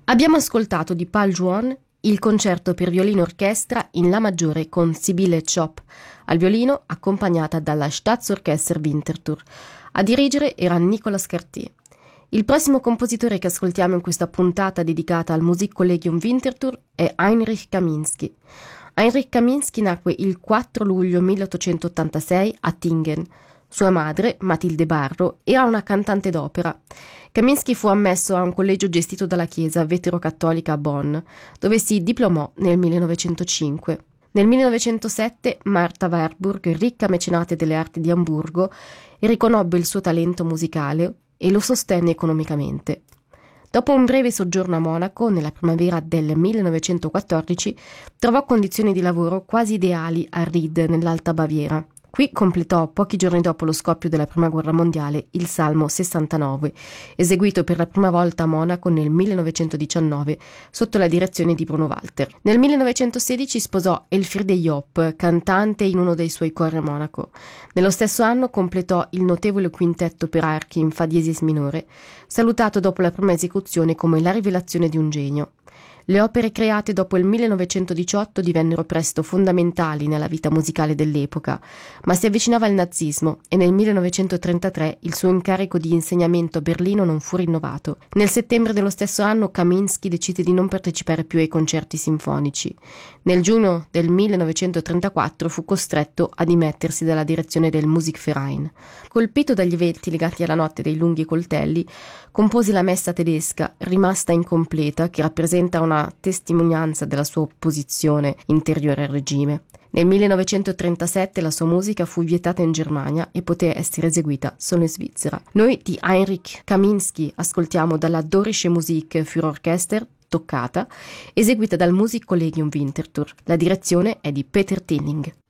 Abbiamo ascoltato di Paul Juon il concerto per violino orchestra in La maggiore con Sibylle Chop al violino, accompagnata dalla Staatsorchester Winterthur. A dirigere era Nicolas Cartier. Il prossimo compositore che ascoltiamo in questa puntata dedicata al Musikkollegium Winterthur è Heinrich Kaminski. Heinrich Kaminski nacque il 4 luglio 1886 a Tingen. Sua madre, Matilde Barro, era una cantante d'opera. Kaminski fu ammesso a un collegio gestito dalla Chiesa vetero-cattolica a Bonn, dove si diplomò nel 1905. Nel 1907 Martha Warburg, ricca mecenate delle arti di Amburgo, riconobbe il suo talento musicale e lo sostenne economicamente. Dopo un breve soggiorno a Monaco, nella primavera del 1914, trovò condizioni di lavoro quasi ideali a Ried, nell'Alta Baviera. Qui completò, pochi giorni dopo lo scoppio della Prima Guerra Mondiale, il Salmo 69, eseguito per la prima volta a Monaco nel 1919 sotto la direzione di Bruno Walter. Nel 1916 sposò Elfriede Jopp, cantante in uno dei suoi cori a Monaco. Nello stesso anno completò il notevole quintetto per archi in fa diesis minore, salutato dopo la prima esecuzione come la rivelazione di un genio. Le opere create dopo il 1918 divennero presto fondamentali nella vita musicale dell'epoca, ma si avvicinava il nazismo e nel 1933 il suo incarico di insegnamento a Berlino non fu rinnovato. Nel settembre dello stesso anno Kaminski decise di non partecipare più ai concerti sinfonici. Nel giugno del 1934 fu costretto a dimettersi dalla direzione del Musikverein. Colpito dagli eventi legati alla notte dei lunghi coltelli, compose la messa tedesca, rimasta incompleta, che rappresenta una testimonianza della sua opposizione interiore al regime. Nel 1937 la sua musica fu vietata in Germania e poté essere eseguita solo in Svizzera. Noi di Heinrich Kaminski ascoltiamo dalla Dorische Musik für Orchester Toccata, eseguita dal Musikkollegium Winterthur. La direzione è di Peter Tilling.